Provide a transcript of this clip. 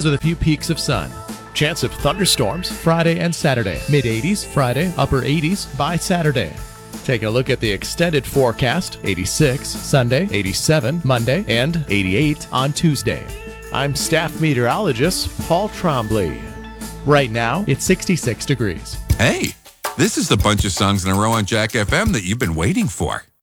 with a few peaks of sun. Chance of thunderstorms Friday and Saturday. Mid-80s Friday, upper 80s by Saturday. Taking a look at the extended forecast, 86 Sunday, 87 Monday, and 88 on Tuesday. I'm staff meteorologist Paul Trombley. Right now, it's 66 degrees. Hey, this is the bunch of songs in a row on Jack FM that you've been waiting for.